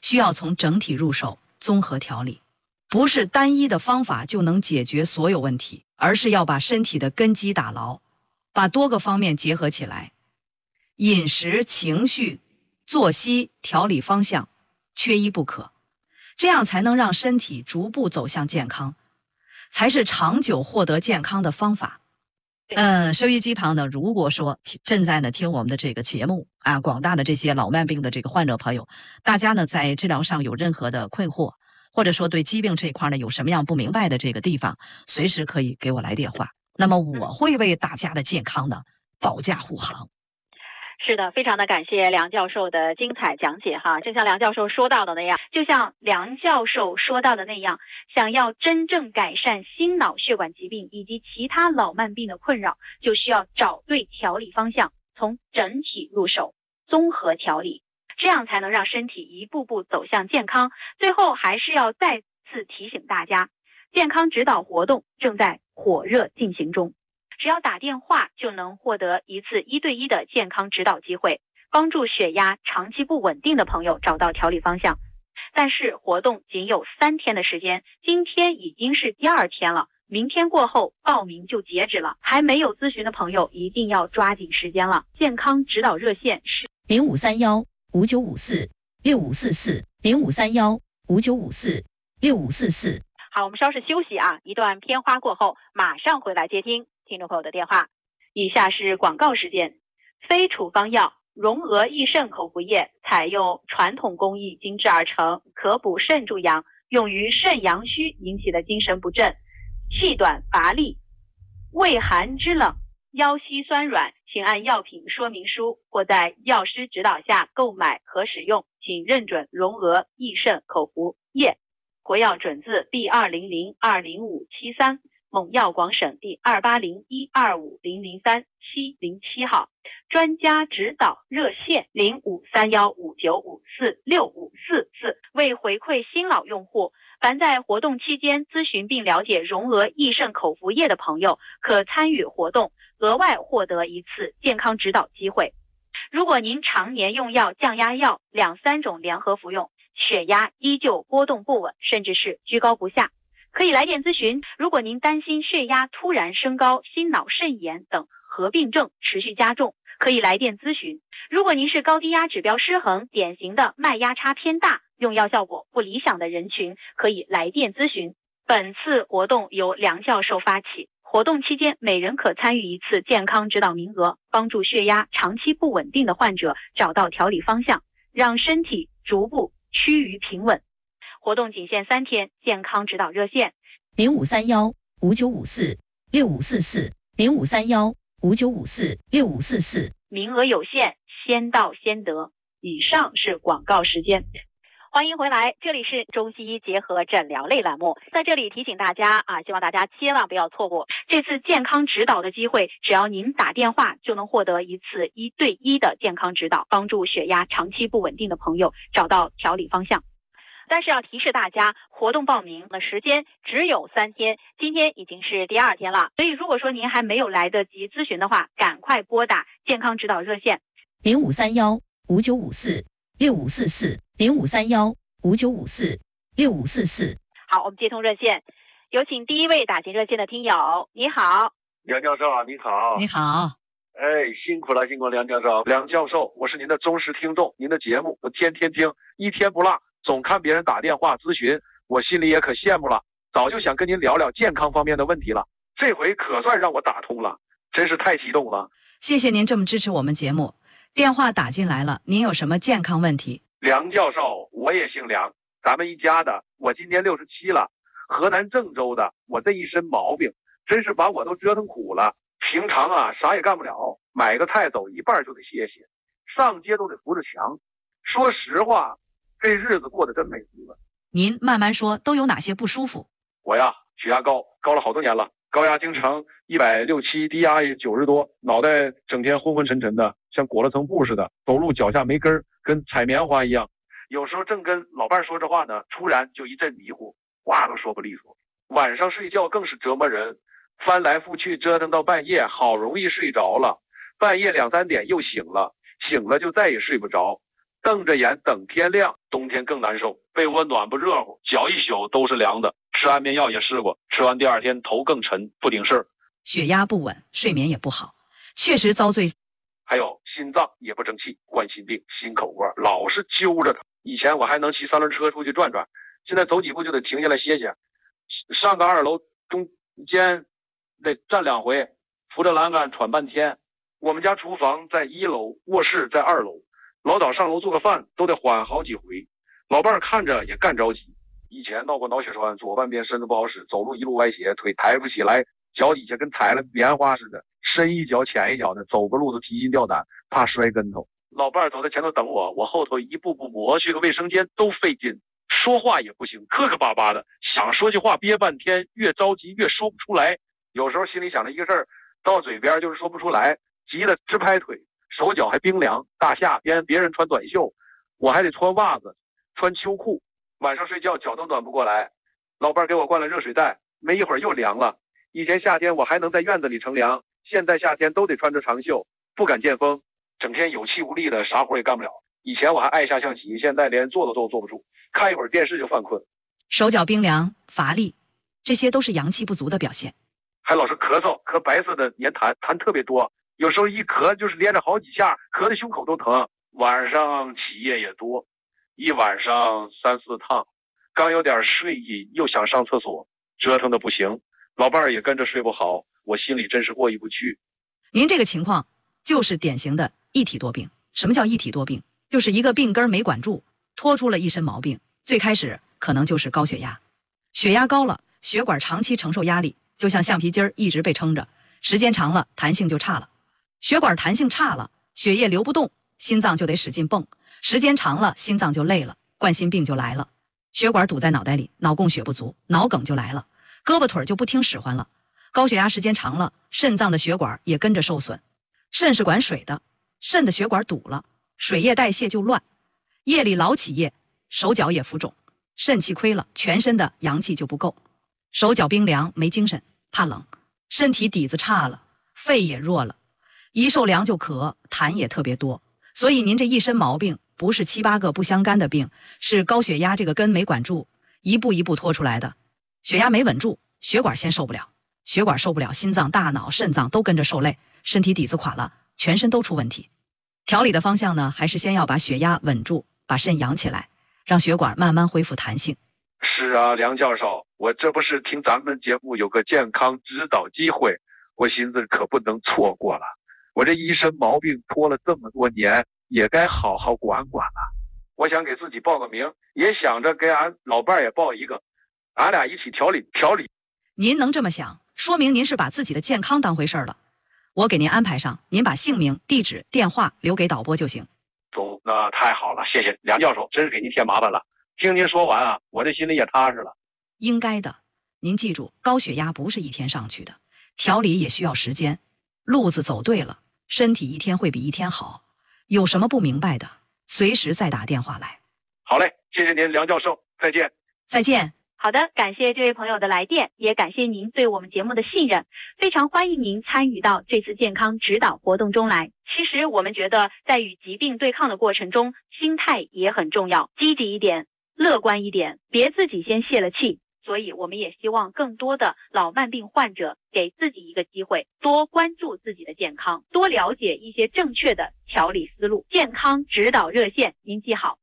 需要从整体入手，综合调理。不是单一的方法就能解决所有问题，而是要把身体的根基打牢，把多个方面结合起来，饮食、情绪、作息、调理方向缺一不可，这样才能让身体逐步走向健康，才是长久获得健康的方法。收音机旁呢，如果说正在呢听我们的这个节目啊，广大的这些老慢病的这个患者朋友，大家呢在治疗上有任何的困惑，或者说对疾病这一块呢有什么样不明白的这个地方，随时可以给我来电话。那么我会为大家的健康呢保驾护航。 是的，非常的感谢梁教授的精彩讲解哈。就像梁教授说到的那样，想要真正改善心脑血管疾病以及其他老慢病的困扰，就需要找对调理方向，从整体入手，综合调理，这样才能让身体一步步走向健康。最后还是要再次提醒大家，健康指导活动正在火热进行中。只要打电话就能获得一次1对1的健康指导机会，帮助血压长期不稳定的朋友找到调理方向。但是活动仅有3天的时间，今天已经是第2天了，明天过后报名就截止了，还没有咨询的朋友一定要抓紧时间了。健康指导热线是 0531-5954-6544，0531-5954-6544。 好，我们稍事休息啊，一段片花过后马上回来接听听众朋友的电话。以下是广告时间。非处方药荣额益肾口服液采用传统工艺精制而成，可补肾助阳，用于肾阳虚引起的精神不振、气短乏力、畏寒肢冷、腰膝酸软，请按药品说明书或在药师指导下购买和使用，请认准荣额益肾口服液。国药准字第200-20573，蒙药广省第280-125-003-707号，专家指导热线0531-5954-6544。为回馈新老用户，凡在活动期间咨询并了解荣额益肾口服液的朋友，可参与活动，额外获得一次健康指导机会。如果您常年用药、降压药2-3种联合服用，血压依旧波动不稳，甚至是居高不下，可以来电咨询。如果您担心血压突然升高、心脑肾炎等合并症持续加重，可以来电咨询。如果您是高低压指标失衡、典型的脉压差偏大、用药效果不理想的人群，可以来电咨询。本次活动由梁教授发起，活动期间每人可参与一次健康指导名额，帮助血压长期不稳定的患者找到调理方向，让身体逐步趋于平稳。活动仅限3天，健康指导热线 0531-5954-6544，0531-5954-6544， 名额有限，先到先得。以上是广告时间。欢迎回来，这里是中西医结合诊疗类栏目，在这里提醒大家啊，希望大家千万不要错过这次健康指导的机会，只要您打电话就能获得一次1对1的健康指导，帮助血压长期不稳定的朋友找到调理方向。但是要提示大家，活动报名的时间只有3天，今天已经是第2天了，所以如果说您还没有来得及咨询的话，赶快拨打健康指导热线 0531-5954-6544，0531-5954-6544。 好，我们接通热线，有请第一位打进热线的听友。你好。 梁教授你好。 你好。 辛苦了梁教授。梁教授，我是您的忠实听众，您的节目我天天听，一天不落，总看别人打电话咨询，我心里也可羡慕了，早就想跟您聊聊健康方面的问题了，这回可算让我打通了，真是太激动了。 谢谢您这么支持我们节目。电话打进来了，您有什么健康问题？ 梁教授，我也姓梁，咱们一家的，我今年67了，河南郑州的，我这一身毛病真是把我都折腾苦了。平常啊啥也干不了，买个菜走一半就得歇歇，上街都得扶着墙。说实话，这日子过得真没滋味。 您慢慢说，都有哪些不舒服？ 我呀，血压高了好多年了，高压经常167，低压也90多，脑袋整天昏昏沉沉的，像裹了层布似的，走路脚下没根儿，跟踩棉花一样。有时候正跟老伴说着话呢，突然就一阵迷糊，话都说不利索。晚上睡觉更是折磨人，翻来覆去折腾到半夜，好容易睡着了，半夜2、3点又醒了，醒了就再也睡不着， 瞪着眼等天亮。冬天更难受，被窝暖不热乎，脚一宿都是凉的。吃安眠药也试过，吃完第二天头更沉，不顶事儿。 血压不稳，睡眠也不好，确实遭罪。 还有心脏也不争气，冠心病、心口窝老是揪着它。以前我还能骑三轮车出去转转，现在走几步就得停下来歇歇。上个2楼中间得站2回，扶着栏杆喘半天。我们家厨房在1楼，卧室在2楼，老早上楼做个饭都得缓好几回。老伴儿看着也干着急。以前闹过脑血栓，左半边身子不好使，走路一路歪斜，腿抬不起来，脚底下跟踩了棉花似的，深一脚浅一脚的，走个路都提心吊胆，怕摔跟头。老伴儿走在前头等我，我后头一步步磨，去个卫生间都费劲，说话也不行，磕磕巴巴的，想说句话憋半天，越着急越说不出来。有时候心里想着一个事儿，到嘴边就是说不出来，急得直拍腿，手脚还冰凉。大夏天别人穿短袖，我还得穿袜子穿秋裤，晚上睡觉脚都暖不过来。老伴儿给我灌了热水袋，没一会儿又凉了。以前夏天我还能在院子里乘凉，现在夏天都得穿着长袖，不敢见风，整天有气无力的，啥活也干不了。以前我还爱下象棋，现在连坐都坐不住，看一会儿电视就犯困。 手脚冰凉、乏力，这些都是阳气不足的表现。 还老是咳嗽，咳白色的黏痰，痰特别多，有时候一咳就是连着好几下，咳得胸口都疼。晚上起夜也多，一晚上3、4趟，刚有点睡意，又想上厕所，折腾的不行。老伴儿也跟着睡不好，我心里真是过意不去。 您这个情况就是典型的一体多病。什么叫一体多病？就是一个病根没管住，拖出了一身毛病。最开始可能就是高血压，血压高了，血管长期承受压力，就像橡皮筋儿一直被撑着，时间长了弹性就差了。血管弹性差了，血液流不动，心脏就得使劲蹦，时间长了心脏就累了，冠心病就来了。血管堵在脑袋里，脑供血不足，脑梗就来了，胳膊腿就不听使唤了。高血压时间长了，肾脏的血管也跟着受损。肾是管水的，肾的血管堵了，水液代谢就乱，夜里老起夜，手脚也浮肿，肾气亏了，全身的阳气就不够，手脚冰凉，没精神，怕冷，身体底子差了，肺也弱了，一受凉就咳，痰也特别多。所以您这一身毛病不是7、8个不相干的病，是高血压这个根没管住，一步一步拖出来的。血压没稳住，血管先受不了，血管受不了，心脏、大脑、肾脏都跟着受累，身体底子垮了，全身都出问题。调理的方向呢，还是先要把血压稳住，把肾养起来，让血管慢慢恢复弹性。 是啊，梁教授，我这不是听咱们节目有个健康指导机会，我寻思可不能错过了。我这一身毛病拖了这么多年，也该好好管管了。我想给自己报个名，也想着给俺老伴儿也报一个，俺俩一起调理调理。 您能这么想，说明您是把自己的健康当回事了。我给您安排上，您把姓名、地址、电话留给导播就行。 走，那太好了，谢谢梁教授，真是给您添麻烦了。听您说完啊，我这心里也踏实了。 应该的，您记住，高血压不是一天上去的，调理也需要时间。路子走对了，身体一天会比一天好。有什么不明白的，随时再打电话来。 好嘞，谢谢您，梁教授，再见。 再见。 好的，感谢这位朋友的来电，也感谢您对我们节目的信任，非常欢迎您参与到这次健康指导活动中来。其实我们觉得在与疾病对抗的过程中，心态也很重要，积极一点，乐观一点，别自己先泄了气。所以我们也希望更多的老慢病患者给自己一个机会，多关注自己的健康，多了解一些正确的调理思路。健康指导热线您记好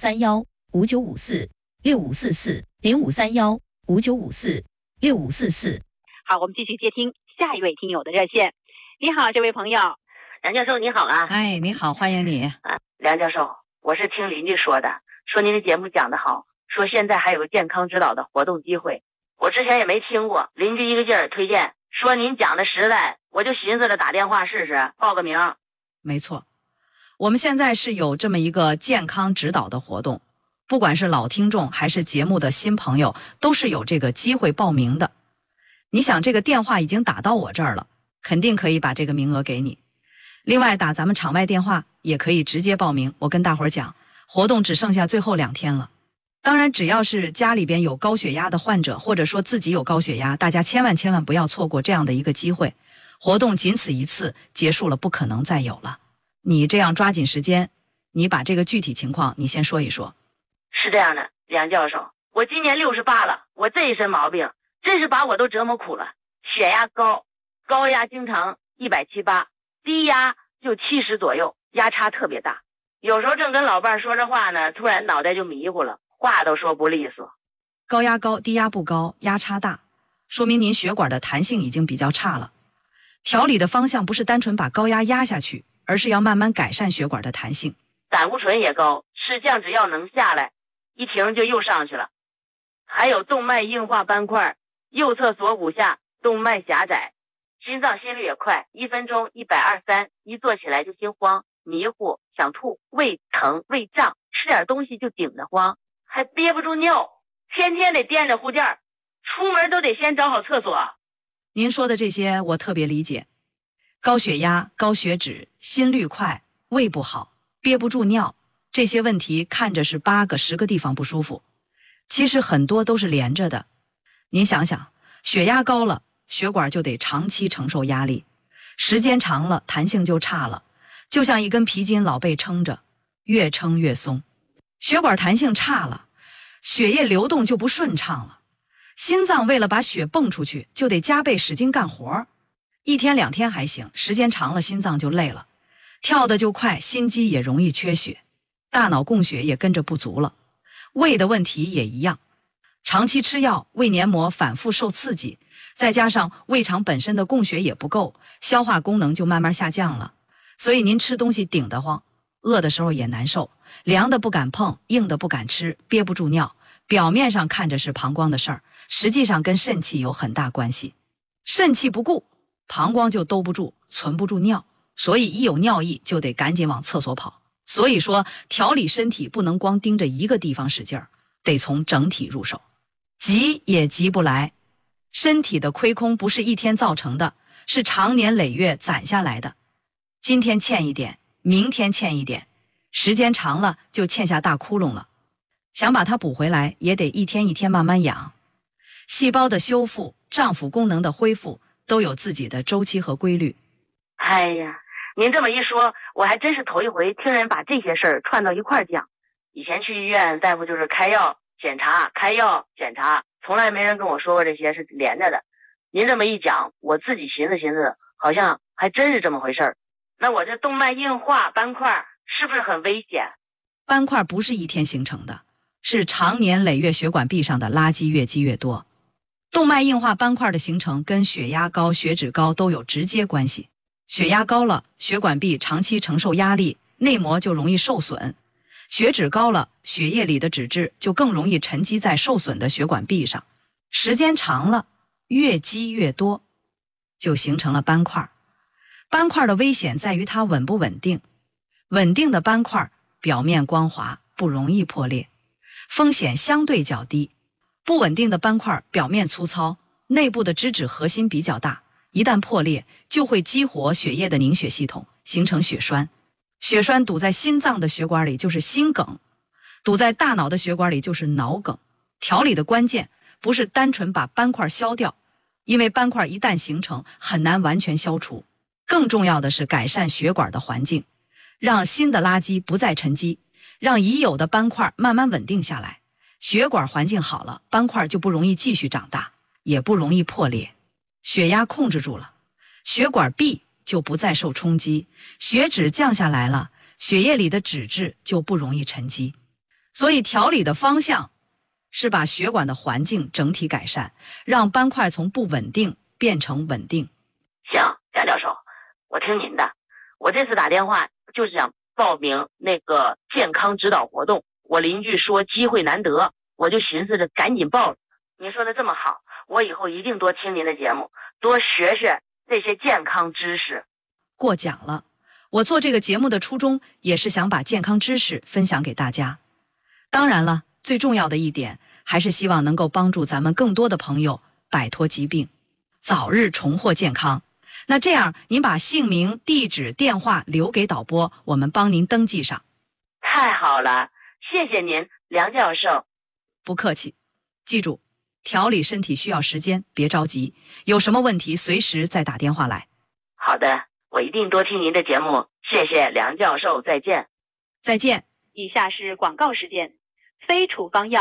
：0531-5954-6544，0531-5954-6544。 好，我们继续接听下一位听友的热线。你好，这位朋友。 梁教授你好啊。 哎，你好，欢迎你。 梁教授，我是听邻居说的，说您的节目讲得好，说现在还有个健康指导的活动机会，我之前也没听过，邻居一个劲儿推荐，说您讲的实在，我就寻思着打电话试试，报个名。 没错，我们现在是有这么一个健康指导的活动，不管是老听众还是节目的新朋友，都是有这个机会报名的。你想，这个电话已经打到我这儿了，肯定可以把这个名额给你。另外打咱们场外电话也可以直接报名。我跟大伙儿讲，活动只剩下最后2天了。当然，只要是家里边有高血压的患者，或者说自己有高血压，大家千万不要错过这样的一个机会。活动仅此一次，结束了不可能再有了。你这样抓紧时间， 你把这个具体情况你先说一说。 是这样的，梁教授，我今年68了，我这一身毛病真是把我都折磨苦了。血压高，高压经常178，低压就70左右，压差特别大。有时候正跟老伴说着话呢，突然脑袋就迷糊了，话都说不利索。 高压高，低压不高，压差大，说明您血管的弹性已经比较差了。调理的方向不是单纯把高压压下去，而是要慢慢改善血管的弹性。 胆固醇也高，吃降脂药能下来，一停就又上去了。还有动脉硬化斑块，右侧锁骨下动脉狭窄，心脏心率也快，1分钟123，一坐起来就心慌、迷糊、想吐，胃疼、胃胀，吃点东西就顶得慌，还憋不住尿，天天得掂着护垫，出门都得先找好厕所。 您说的这些我特别理解，高血压、高血脂、心率快、胃不好、憋不住尿，这些问题看着是8个10个地方不舒服，其实很多都是连着的。您想想，血压高了，血管就得长期承受压力，时间长了弹性就差了，就像一根皮筋老被撑着，越撑越松。血管弹性差了，血液流动就不顺畅了，心脏为了把血泵出去，就得加倍使劲干活，一天2天还行，时间长了心脏就累了，跳得就快，心肌也容易缺血，大脑供血也跟着不足了。胃的问题也一样，长期吃药，胃黏膜反复受刺激，再加上胃肠本身的供血也不够，消化功能就慢慢下降了。所以您吃东西顶得慌，饿的时候也难受，凉的不敢碰，硬的不敢吃，憋不住尿。表面上看着是膀胱的事儿，实际上跟肾气有很大关系。肾气不顾，膀胱就兜不住，存不住尿，所以一有尿意就得赶紧往厕所跑。所以说，调理身体不能光盯着一个地方使劲儿，得从整体入手。急也急不来，身体的亏空不是一天造成的，是长年累月攒下来的。今天欠一点，明天欠一点，时间长了就欠下大窟窿了。想把它补回来，也得一天一天慢慢养。细胞的修复、脏腑功能的恢复，都有自己的周期和规律。 哎呀，您这么一说，我还真是头一回听人把这些事儿串到一块儿讲。以前去医院，大夫就是开药检查，开药检查，从来没人跟我说过这些是连着的。您这么一讲，我自己寻思寻思，好像还真是这么回事儿。那我这动脉硬化斑块是不是很危险？ 斑块不是一天形成的，是长年累月血管壁上的垃圾越积越多。动脉硬化斑块的形成跟血压高、血脂高都有直接关系。血压高了，血管壁长期承受压力，内膜就容易受损；血脂高了，血液里的脂质就更容易沉积在受损的血管壁上，时间长了，越积越多，就形成了斑块。斑块的危险在于它稳不稳定，稳定的斑块表面光滑，不容易破裂，风险相对较低。不稳定的斑块表面粗糙，内部的脂质核心比较大，一旦破裂就会激活血液的凝血系统，形成血栓。血栓堵在心脏的血管里就是心梗，堵在大脑的血管里就是脑梗。调理的关键不是单纯把斑块消掉，因为斑块一旦形成很难完全消除，更重要的是改善血管的环境，让新的垃圾不再沉积，让已有的斑块慢慢稳定下来。血管环境好了，斑块就不容易继续长大，也不容易破裂。血压控制住了，血管壁就不再受冲击，血脂降下来了，血液里的脂质就不容易沉积。所以调理的方向是把血管的环境整体改善，让斑块从不稳定变成稳定。 行，杨教授，我听您的。我这次打电话就是想报名那个健康指导活动，我邻居说机会难得，我就寻思着赶紧报了。您说的这么好，我以后一定多听您的节目，多学学这些健康知识。 过奖了，我做这个节目的初衷也是想把健康知识分享给大家。当然了，最重要的一点还是希望能够帮助咱们更多的朋友摆脱疾病，早日重获健康。那这样您把姓名、地址、电话留给导播，我们帮您登记上。 太好了，谢谢您，梁教授。 不客气，记住，调理身体需要时间，别着急，有什么问题随时再打电话来。 好的，我一定多听您的节目，谢谢梁教授，再见。 再见。 以下是广告时间，非处方药